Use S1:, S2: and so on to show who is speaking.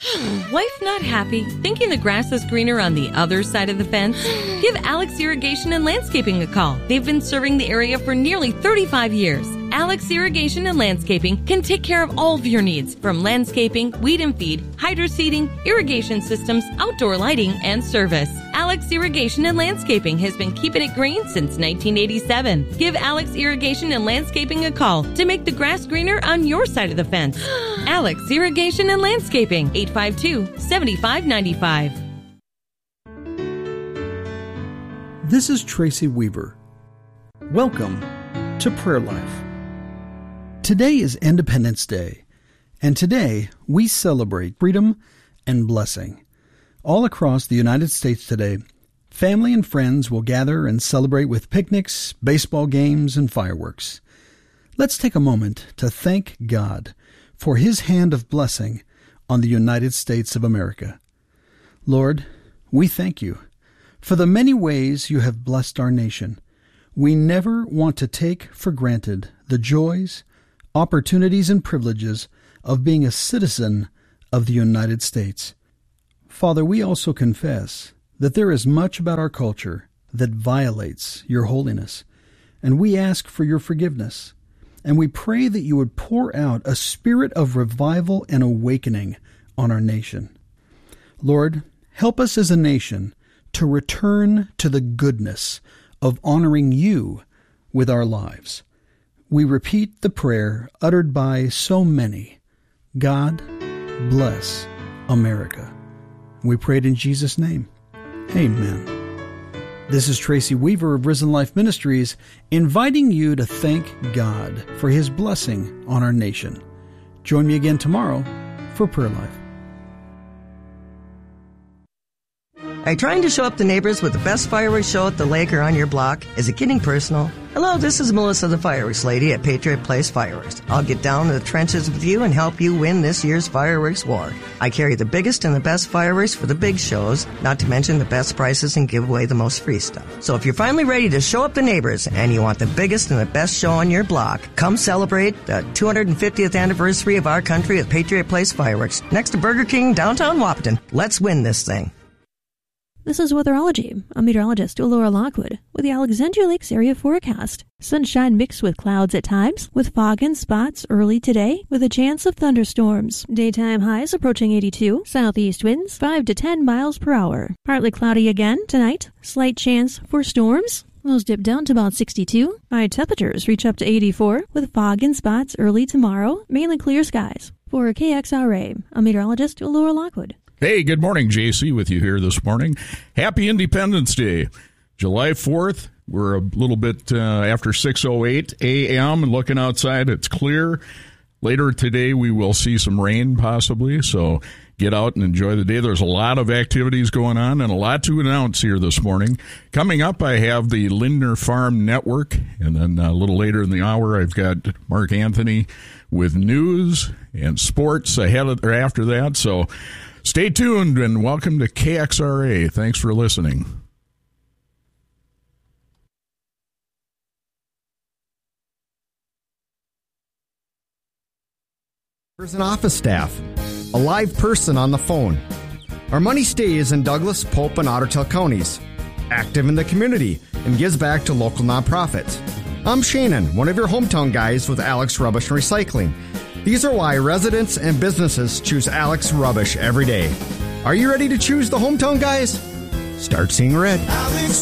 S1: Wife not happy? Thinking the grass is greener on the other side of the fence? Give Alex Irrigation and Landscaping a call. They've been serving the area for nearly 35 years. Alex Irrigation and Landscaping can take care of all of your needs, from landscaping, weed and feed, hydro seeding, irrigation systems, outdoor lighting, and service. Alex Irrigation and Landscaping has been keeping it green since 1987. Give Alex Irrigation and Landscaping a call to make the grass greener on your side of the fence. Alex Irrigation and Landscaping, 852-7595.
S2: This is Tracy Weaver. Welcome to Prayer Life. Today is Independence Day, and today we celebrate freedom and blessing. All across the United States today, family and friends will gather and celebrate with picnics, baseball games, and fireworks. Let's take a moment to thank God for His hand of blessing on the United States of America. Lord, we thank You for the many ways You have blessed our nation. We never want to take for granted the joys, opportunities, and privileges of being a citizen of the United States. Father, we also confess that there is much about our culture that violates Your holiness, and we ask for Your forgiveness, and we pray that You would pour out a spirit of revival and awakening on our nation. Lord, help us as a nation to return to the goodness of honoring You with our lives. We repeat the prayer uttered by so many. God bless America. We pray it in Jesus' name. Amen. This is Tracy Weaver of Risen Life Ministries, inviting you to thank God for His blessing on our nation. Join me again tomorrow for Prayer Life.
S3: Are you trying to show up the neighbors with the best fireworks show at the lake or on your block? Is it getting personal? Hello, this is Melissa the Fireworks Lady at Patriot Place Fireworks. I'll get down to the trenches with you and help you win this year's fireworks war. I carry the biggest and the best fireworks for the big shows, not to mention the best prices and give away the most free stuff. So if you're finally ready to show up the neighbors and you want the biggest and the best show on your block, come celebrate the 250th anniversary of our country at Patriot Place Fireworks, next to Burger King, downtown Wahpeton. Let's win this thing.
S4: This is Weatherology. I'm meteorologist Laura Lockwood with the Alexandria Lakes area forecast. Sunshine mixed with clouds at times, with fog and spots early today, with a chance of thunderstorms. Daytime highs approaching 82, southeast winds 5 to 10 miles per hour. Partly cloudy again tonight, slight chance for storms. Those dip down to about 62. High temperatures reach up to 84, with fog and spots early tomorrow, mainly clear skies. For KXRA, I'm meteorologist Laura Lockwood.
S5: Hey, good morning. JC with you here this morning. Happy Independence Day. July 4th, we're a little bit after 6:08 a.m. and looking outside, it's clear. Later today, we will see some rain possibly, so get out and enjoy the day. There's a lot of activities going on and a lot to announce here this morning. Coming up, I have the Lindner Farm Network, and then a little later in the hour, I've got Mark Anthony with news and sports ahead of, or after that, so stay tuned and welcome to KXRA. Thanks for listening.
S6: An office staff, a live person on the phone. Our money stays in Douglas, Pope, and Ottertail counties, active in the community, and gives back to local nonprofits. I'm Shannon, one of your hometown guys with Alex Rubbish and Recycling. These are why residents and businesses choose Alex Rubbish every day. Are you ready to choose the hometown guys? Start seeing red. Alex